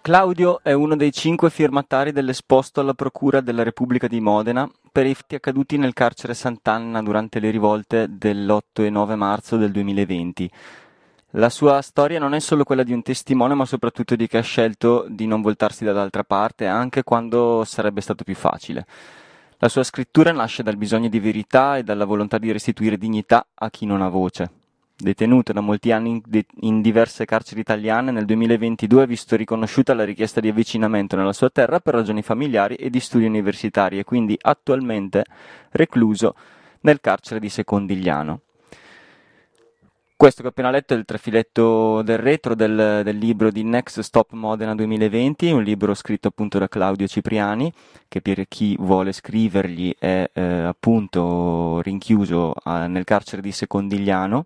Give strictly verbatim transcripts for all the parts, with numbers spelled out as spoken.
Claudio è uno dei cinque firmatari dell'esposto alla Procura della Repubblica di Modena per i fatti accaduti nel carcere Sant'Anna durante le rivolte dell'otto e nove marzo del duemilaventi. La sua storia non è solo quella di un testimone, ma soprattutto di chi ha scelto di non voltarsi dall'altra parte, anche quando sarebbe stato più facile. La sua scrittura nasce dal bisogno di verità e dalla volontà di restituire dignità a chi non ha voce. Detenuto da molti anni in, de- in diverse carceri italiane, nel duemilaventidue ha visto riconosciuta la richiesta di avvicinamento nella sua terra per ragioni familiari e di studi universitari e quindi attualmente recluso nel carcere di Secondigliano. Questo che ho appena letto è il trafiletto del retro del, del libro di Next Stop Modena duemilaventi, un libro scritto appunto da Claudio Cipriani, che per chi vuole scrivergli è eh, appunto rinchiuso eh, nel carcere di Secondigliano.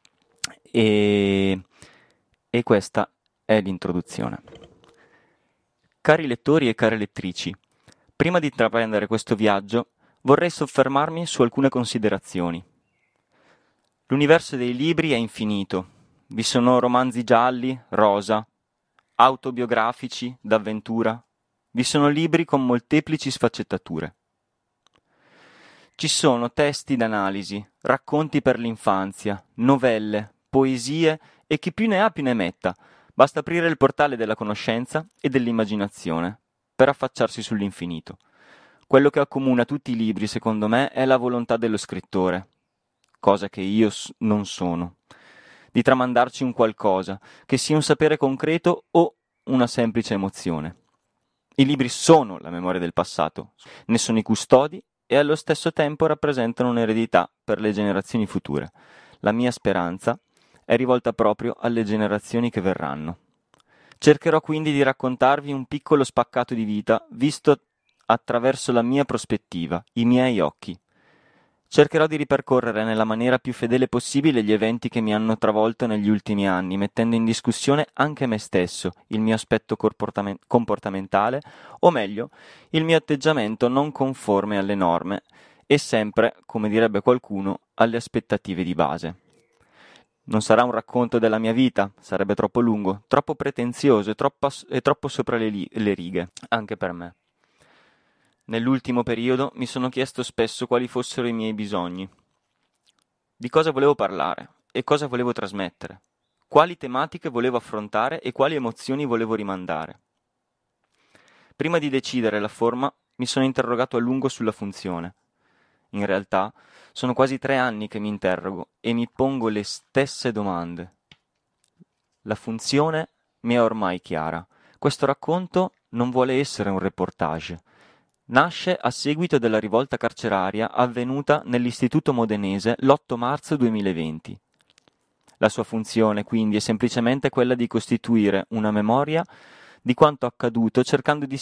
E, e questa è l'introduzione. Cari lettori e care lettrici, prima di intraprendere questo viaggio vorrei soffermarmi su alcune considerazioni. L'universo dei libri è infinito. Vi sono romanzi gialli, rosa, autobiografici, d'avventura. Vi sono libri con molteplici sfaccettature. Ci sono testi d'analisi, racconti per l'infanzia, novelle, poesie e chi più ne ha più ne metta. Basta aprire il portale della conoscenza e dell'immaginazione per affacciarsi sull'infinito. Quello che accomuna tutti i libri, secondo me, è la volontà dello scrittore, cosa che io non sono, di tramandarci un qualcosa, che sia un sapere concreto o una semplice emozione. I libri sono la memoria del passato, ne sono i custodi e allo stesso tempo rappresentano un'eredità per le generazioni future. La mia speranza è rivolta proprio alle generazioni che verranno. Cercherò quindi di raccontarvi un piccolo spaccato di vita visto attraverso la mia prospettiva, i miei occhi. Cercherò di ripercorrere nella maniera più fedele possibile gli eventi che mi hanno travolto negli ultimi anni, mettendo in discussione anche me stesso, il mio aspetto comportamentale, o meglio, il mio atteggiamento non conforme alle norme e sempre, come direbbe qualcuno, alle aspettative di base. Non sarà un racconto della mia vita, sarebbe troppo lungo, troppo pretenzioso e troppo, e troppo sopra le, li- le righe, anche per me. Nell'ultimo periodo mi sono chiesto spesso quali fossero i miei bisogni, di cosa volevo parlare e cosa volevo trasmettere, quali tematiche volevo affrontare e quali emozioni volevo rimandare. Prima di decidere la forma mi sono interrogato a lungo sulla funzione. In realtà sono quasi tre anni che mi interrogo e mi pongo le stesse domande. La funzione mi è ormai chiara. Questo racconto non vuole essere un reportage. Nasce a seguito della rivolta carceraria avvenuta nell'istituto modenese l'otto marzo duemilaventi. La sua funzione, quindi, è semplicemente quella di costituire una memoria di quanto accaduto cercando di